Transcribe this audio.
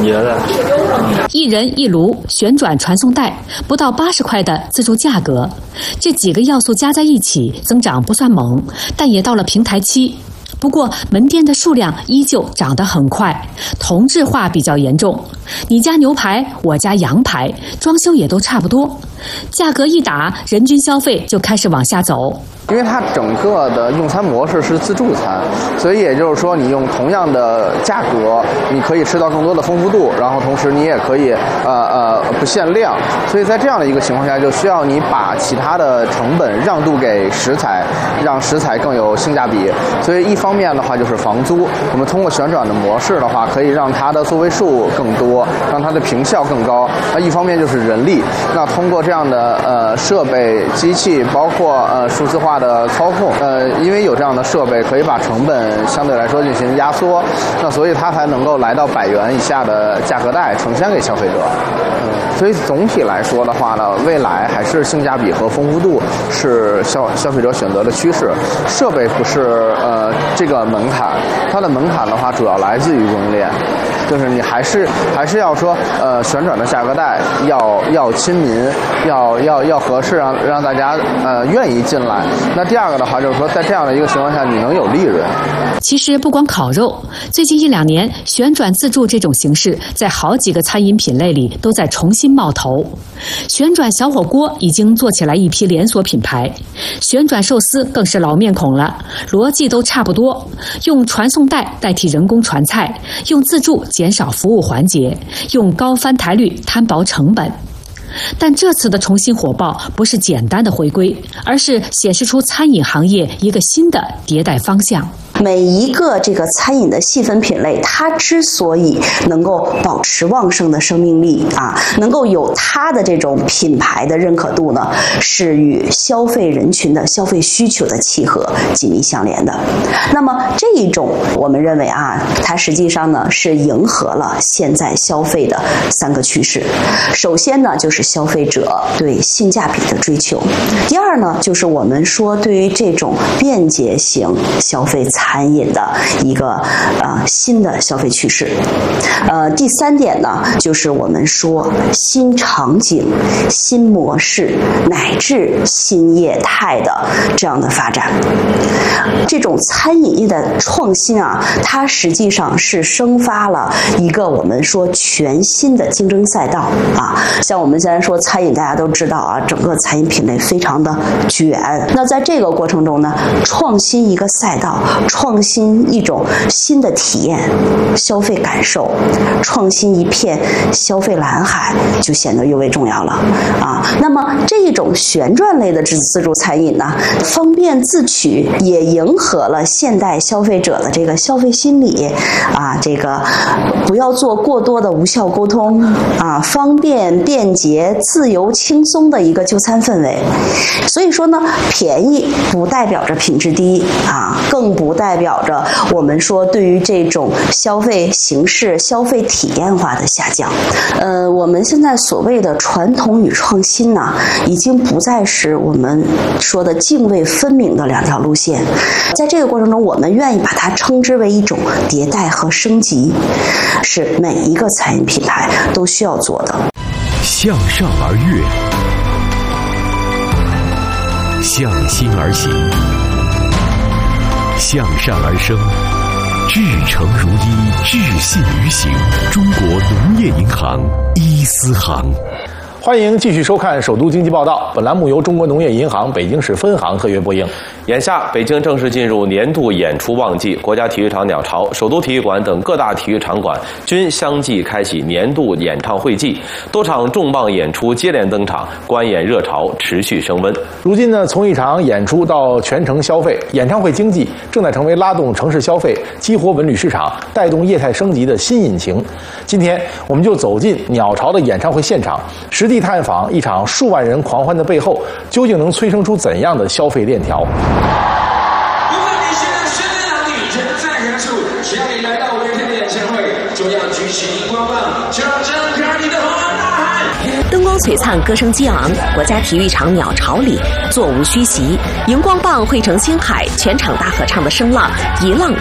觉的。 一人一炉旋转传送带，不到80块的自助价格，这几个要素加在一起，增长不算猛，但也到了平台期。不过门店的数量依旧涨得很快，同质化比较严重。你家牛排，我家羊排，装修也都差不多，价格一打，人均消费就开始往下走。 因为它整个的用餐模式是自助餐，所以也就是说，你用同样的价格，你可以吃到更多的丰富度，然后同时你也可以不限量。所以在这样的一个情况下，就需要你把其他的成本让渡给食材，让食材更有性价比。所以一方面的话就是房租，我们通过旋转的模式的话，可以让它的座位数更多，让它的坪效更高。那一方面就是人力，那通过这样的设备、机器，包括数字化的操控，因为有这样的设备，可以把成本相对来说进行压缩，那所以它才能够来到100元以下的价格带呈现给消费者。所以总体来说的话呢，未来还是性价比和丰富度是消费者选择的趋势。设备不是这个门槛，它的门槛的话主要来自于供应链，就是你还是要说旋转的价格带要亲民，要合适，让大家愿意进来。那第二个的话就是说，在这样的一个情况下，你能有利润。 其实不光烤肉，最近1-2年，旋转自助这种形式在好几个餐饮品类里都在重新冒头。旋转小火锅已经做起来一批连锁品牌，旋转寿司更是老面孔了，逻辑都差不多，用传送带代替人工传菜，用自助减少服务环节，用高翻台率摊薄成本。但这次的重新火爆不是简单的回归，而是显示出餐饮行业一个新的迭代方向。 每一个这个餐饮的细分品类，它之所以能够保持旺盛的生命力啊，能够有它的这种品牌的认可度呢，是与消费人群的消费需求的契合紧密相连的。那么这一种我们认为啊，它实际上呢是迎合了现在消费的3个趋势。首先呢，就是消费者对性价比的追求；第二呢，就是我们说对于这种便捷型消费餐饮的一个新的消费趋势。第3点呢，就是我们说新场景、新模式乃至新业态的这样的发展。这种餐饮业的创新啊，它实际上是生发了一个我们说全新的竞争赛道啊。像我们现在说餐饮，大家都知道啊，整个餐饮品类非常的卷。那在这个过程中呢，创新一个赛道，创新一种新的体验、消费感受，创新一片消费蓝海，就显得尤为重要了啊。那么这一种旋转类的自助餐饮呢，方便自取，也迎合了现代消费者的这个消费心理啊，这个不要做过多的无效沟通啊，方便、便捷、自由、轻松的一个就餐氛围。所以说呢，便宜不代表着品质低啊，更不代表着我们说对于这种消费形式、消费体验化的下降。我们现在所谓的传统与创新呢，已经不再是我们说的泾渭分明的2条路线。在这个过程中，我们愿意把它称之为一种迭代和升级，是每一个餐饮品牌都需要做的。 向上而跃，向心而行，向善而生，至诚如一，至信于行。中国农业银行伊思行。 欢迎继续收看《首都经济报道》，本栏目由中国农业银行北京市分行特约播映。 眼下，北京正式进入年度演出旺季，国家体育场鸟巢、首都体育馆等各大体育场馆均相继开启年度演唱会季，多场重磅演出接连登场，观演热潮持续升温。 如今呢，从一场演出到全城消费，演唱会经济正在成为拉动城市消费、激活文旅市场、带动业态升级的新引擎。今天，我们就走进鸟巢的演唱会现场，实地探访一场数万人狂欢的背后，究竟能催生出怎样的消费链条？ 如果你现在身在哪里，人在何处，只要你来到5月天的演唱会，就要举起荧光棒，就要张开你的喉咙大喊。 灯光璀璨，歌声激昂，国家体育场鸟巢里座无虚席，荧光棒汇成星海，全场大合唱的声浪一浪